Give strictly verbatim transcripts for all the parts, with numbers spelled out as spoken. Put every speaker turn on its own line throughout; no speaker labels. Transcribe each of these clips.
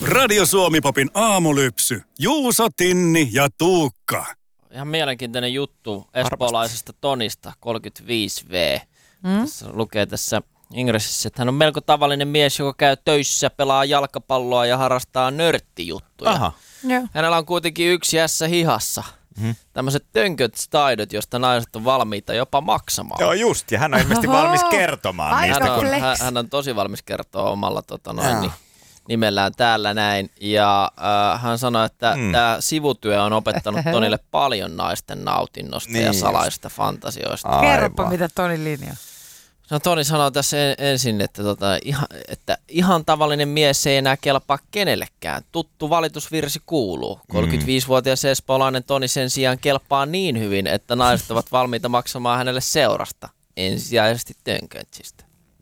Radio Suomi-popin aamulypsy. Juuso, Tinni ja Tuukka.
Ihan mielenkiintoinen juttu espoolaisesta Tonista, kolmekymmentäviisi vuotias. Mm? Tässä lukee tässä ingressissä, että hän on melko tavallinen mies, joka käy töissä, pelaa jalkapalloa ja harrastaa nörttijuttuja.
Aha.
Hänellä on kuitenkin yksi ässä hihassa. Mm-hmm. Tämmöiset tönköt-taidot, josta naiset on valmiita jopa maksamaan.
Joo just, ja hän on ilmeisesti valmis kertomaan niistä.
Hän on, hän, hän on tosi valmis kertoa omalla tota, noin, niin, nimellään täällä näin. Ja äh, hän sanoi, että mm. tämä sivutyö on opettanut Tonille paljon naisten nautinnosta niin ja salaisista just. fantasioista.
Kerropa, mitä Tonin linja.
No Toni sanoo tässä ensin, että, tota, ihan, että ihan tavallinen mies ei enää kelpaa kenellekään. Tuttu valitusvirsi kuuluu. kolmekymmentäviisivuotias espoolainen Toni sen sijaan kelpaa niin hyvin, että naiset ovat valmiita maksamaan hänelle seurasta. Ensisijaisesti tönköntsistä.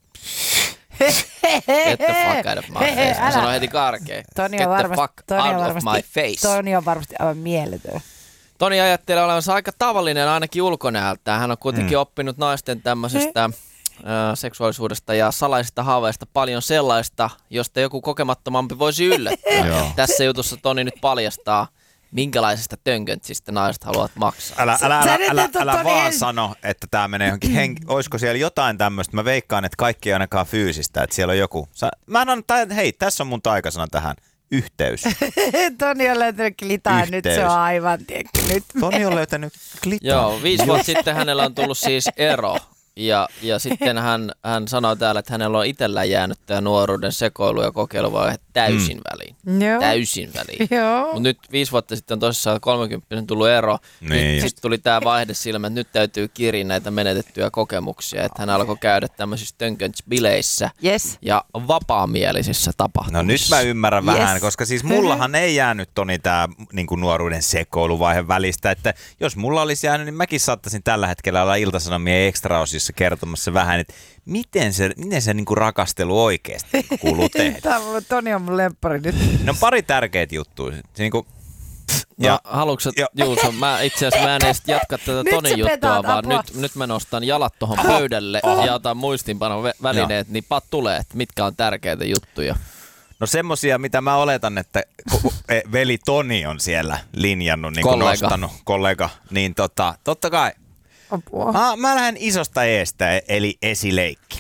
Get the fuck out of my face. Mä sanon heti karkein.
Toni
Get
on
the
varmasti,
fuck
Toni
out
on
of
varmasti,
my face.
Toni on varmasti aivan mieletön.
Toni ajattelee olevansa aika tavallinen ainakin ulkonäöltään. Hän on kuitenkin mm. oppinut naisten tämmöisestä seksuaalisuudesta ja salaisista haaveista paljon sellaista, josta joku kokemattomampi voisi yllättää. Tässä jutussa Toni nyt paljastaa, minkälaisista tönköntsistä naiset haluavat maksaa.
Älä, älä, älä, älä, älä, älä vaan sano, että tämä menee johonkin henki. Olisiko siellä jotain tämmöistä? Mä veikkaan, että kaikki ei ainakaan fyysistä, että siellä on joku. Sä, mä annan, hei, tässä on mun taikasana tähän. Yhteys.
Toni on löytänyt klitaa, nyt se on aivan, tiedätkö, nyt.
Toni on löytänyt klitaa.
Joo, viisi vuotta sitten hänellä on tullut siis ero. Ja, ja sitten hän, hän sanoi täällä, että hänellä on itsellään jäänyt tämä nuoruuden sekoilu ja kokeiluvaihe täysin mm. väliin.
Joo.
Täysin väliin.
Mutta
nyt viisi vuotta sitten on tosissaan kolmekymppinen tullut ero.
Niin.
Sitten tuli tämä vaihde silmä, että nyt täytyy kiriä näitä menetettyjä kokemuksia. Että hän alkoi käydä tämmöisissä tönkönts-bileissä
yes.
ja vapaamielisissä tapahtumissa.
No nyt mä ymmärrän
yes.
vähän, koska siis mullahan ei jäänyt Toni tämä niin nuoruuden sekoiluvaihe välistä. Että jos mulla olisi jäänyt, niin mäkin saattaisin tällä hetkellä olla Ilta-Sanomien Extra-osissa kertomassa vähän, että miten se, miten se niinku rakastelu oikeasti kuuluu tehdä.
Toni on mun lemppari nyt.
No pari tärkeät juttuja. Se niinku,
no, ja, haluatko ja, Juuso, mä itse asiassa mä en edes jatka tätä Tonin juttua, vaan nyt, nyt mä nostan jalat tuohon pöydälle oh. ja otan muistinpanon välineet, niin pat tulee, että mitkä on tärkeitä juttuja.
No semmosia, mitä mä oletan, että veli Toni on siellä linjannut, niin kuin nostanut, kollega, niin tota, totta kai. Mä, mä lähden isosta eestä, eli esileikki.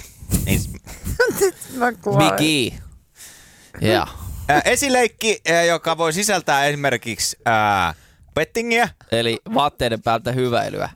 Big E. Yeah.
Esileikki, joka voi sisältää esimerkiksi ää, pettingiä.
Eli vaatteiden päältä hyväilyä.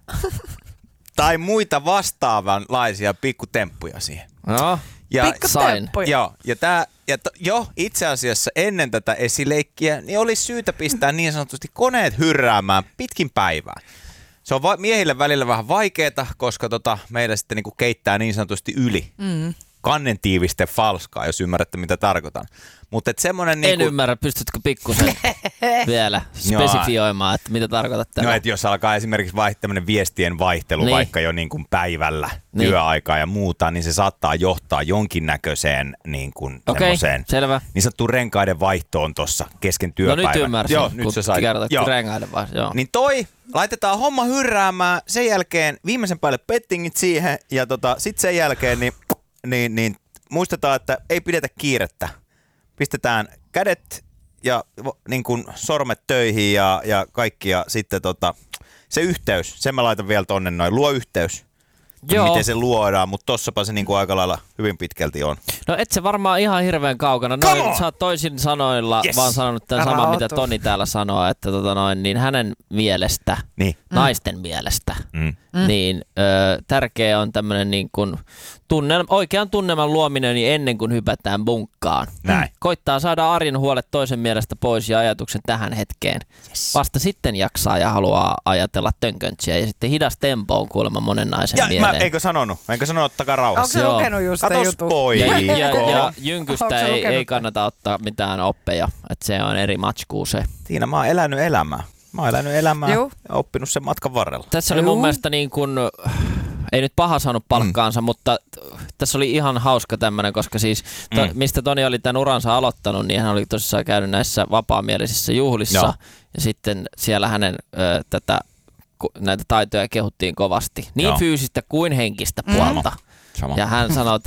Tai muita vastaavanlaisia pikkutemppuja siihen.
No,
ja
sain.
Joo, ja tää, ja to, jo itse asiassa ennen tätä esileikkiä, niin olisi syytä pistää niin sanotusti koneet hyrräämään pitkin päivää. Se on va- miehille välillä vähän vaikeeta, koska tota, meillä sitten niinku keittää niin sanotusti yli. Mm. Kannentiiviste falskaa, jos ymmärrätte mitä tarkoitan. Mutta et semmonen niinku...
En ymmärrä, pystytkö pikkusen vielä spesifioimaan, että mitä tarkoitat tällä?
No, että jos alkaa esimerkiksi vai, tämmönen viestien vaihtelu niin. vaikka jo niinku päivällä, niin. työaikaa ja muuta, niin se saattaa johtaa jonkinnäköiseen niin kuin
okay, selvä.
Niin sanottu renkaiden vaihtoon tuossa kesken työpäivän.
No nyt ymmärsin,
joo,
kun
nyt se sai.
kerrotat renkaiden vaihtoon. Joo.
Niin toi, laitetaan homma hyrräämään, sen jälkeen viimeisen päälle pettingit siihen ja tota, sit sen jälkeen niin, niin, niin muistetaan, että ei pidetä kiirettä. Pistetään kädet ja niin kuin sormet töihin ja, ja kaikki ja sitten tota, se yhteys, sen mä laitan vielä tonne noin, luo yhteys. Miten se luodaan, mutta tossapa se niinku aika lailla hyvin pitkälti on.
No et se varmaan ihan hirveän kaukana. Noin, sä oot toisin sanoilla yes. vaan sanonut tämän saman, mitä Toni täällä sanoo, että tota noin, niin hänen mielestä,
niin.
naisten mm. mielestä, mm. niin ö, tärkeä on tämmöinen niin kuin tunnelma, oikean tunnelman luominen niin ennen kuin hypätään bunkkaan.
Näin.
Koittaa saada arjen huolet toisen mielestä pois ja ajatuksen tähän hetkeen. Yes. Vasta sitten jaksaa ja haluaa ajatella tönköntsiä ja sitten hidas tempo on kuulemma monen naisen
ja,
mieleen.
Mä, eikö sanonut? Eikö sanonut, ottakaa rauhassa?
Onko se lukenut just sitä juttua?
Ja, ja, ja Jynkystä ei, ei kannata ottaa mitään oppeja, että se on eri matskuu se.
Tiina, mä oon elänyt elämää. Mä oon elänyt elämää Juh. ja oppinut sen matkan varrella.
Tässä oli Juh. mun mielestä niin kuin, ei nyt paha saanut palkkaansa, mm. mutta tässä oli ihan hauska tämmöinen, koska siis to, mm. mistä Toni oli tämän uransa aloittanut, niin hän oli tosissaan käynyt näissä vapaamielisissä juhlissa Joo. ja sitten siellä hänen ö, tätä, näitä taitoja kehuttiin kovasti, niin Joo. fyysistä kuin henkistä puolta. Mm. Ja hän sanoi täällä,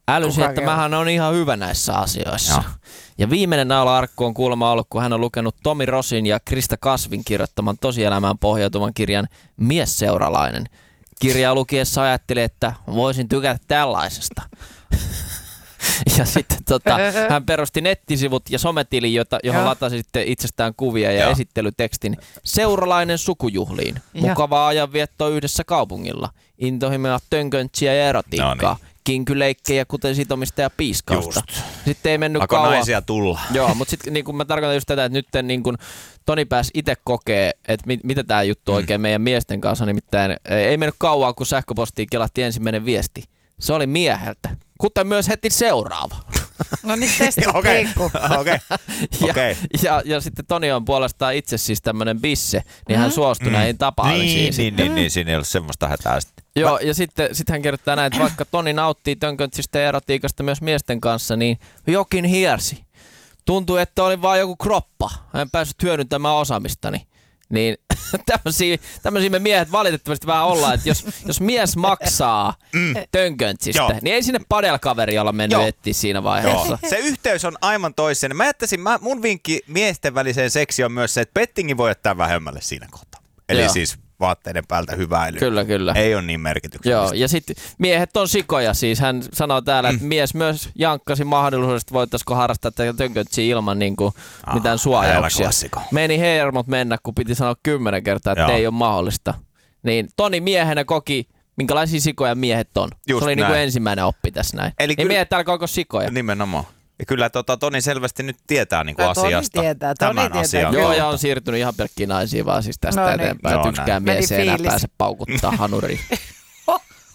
Älysin, että
Kuka
mähän on ihan hyvä näissä asioissa.
Joo.
Ja viimeinen naula-arkku on kuulemma ollut, kun hän on lukenut Tomi Rosin ja Krista Kasvin kirjoittaman tosielämään pohjautuvan kirjan Miesseuralainen. Kirjaa lukiessa ajatteli, että voisin tykätä tällaisesta. Ja sitten tota, hän perusti nettisivut ja sometilin, jota, johon latasi sitten itsestään kuvia ja
Joo.
esittelytekstin. Seuralainen sukujuhliin. Mukavaa ajanviettoa yhdessä kaupungilla. Intohimoa tönköntsiä ja erotiikkaa.
No niin.
Kinkyleikkejä, kuten sitomista ja piiskausta.
Just.
Sitten ei mennyt
Alkoi
kauan.
naisia tulla.
Joo, mutta sitten niin mä tarkoitan just tätä, että nyt niin kun Toni pääsi itse kokee, että mit, mitä tämä juttu oikein mm. meidän miesten kanssa. Nimittäin ei mennyt kauan, kun sähköpostiin kelahti ensimmäinen viesti. Se oli mieheltä, kuten myös heti seuraava.
No niin, testattiin.
Okei, okei.
Ja,
Okei.
ja, ja sitten Toni on puolestaan itse siis tämmöinen bisse, niin hän suostui mm. näihin tapaamisiin.
Niin, niin, niin, niin, siinä ei ollut semmoista hätää sitten.
Joo, ja sitten sit hän kirjoittaa näin, että vaikka Toni nauttii tönköntistä ja erotiikasta myös miesten kanssa, niin jokin hiersi. Tuntui, että oli vaan joku kroppa. En päässyt hyödyntämään osaamistani. Niin tämmöisiä, tämmöisiä me miehet valitettavasti vähän ollaan, että jos, jos mies maksaa mm. tönköntsistä,
Joo.
niin ei sinne padelkaveri olla mennyt
Joo.
etsiä siinä vaiheessa.
Joo. Se yhteys on aivan toisen. Mä jättäisin, mä, mun vinkki miesten väliseen seksiin on myös se, että pettingin voi jättää vähemmälle siinä kohtaa. Eli
Joo.
siis vaatteiden päältä hyväily.
Kyllä, kyllä.
Ei ole niin merkityksellistä.
Joo, ja sitten miehet on sikoja siis. Hän sanoo täällä, että mm. mies myös jankkasi mahdollisuudesta, voitaisiko harrastaa tätä tönköntsiä ilman niin kuin Aha, mitään suojauksia. Meni hermot mennä, kun piti sanoa kymmenen kertaa, että Joo. ei ole mahdollista. Niin Toni miehenä koki, minkälaisia sikoja miehet on.
Just
se oli niin kuin
näin.
ensimmäinen oppi tässä näin.
Eli
niin
kyllä,
miehet alkoiko sikoja.
Nimenomaan. Ja kyllä tota, Toni selvästi nyt tietää niin kuin
Ja Toni
asiasta.
tietää, Toni
tämän
tietää,
asian.
Joo, ja on siirtynyt ihan pelkkiä naisia vaan siis tästä
No niin.
eteenpäin.
Joo,
Että yksikään
näin.
mies ei
Meni
enää
fiilis.
pääse paukuttaa hanuriin.